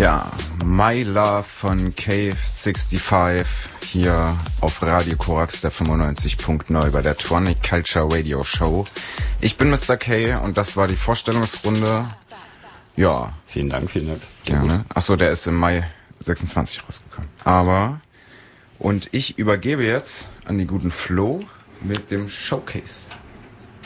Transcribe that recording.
Ja, My Love von Cave 65 hier auf Radio Korax der 95.0 bei der Tronic Culture Radio Show. Ich bin Mr. K und das war die Vorstellungsrunde. Ja. Vielen Dank. Gerne. Achso, der ist im Mai 26 rausgekommen. Und ich übergebe jetzt an die guten Flo mit dem Showcase.